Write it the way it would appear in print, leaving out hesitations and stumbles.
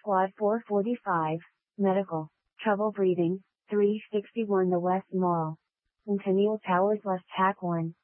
Squad 445, Medical, Trouble Breathing, 361 The West Mall, Centennial Towers West Tack 1.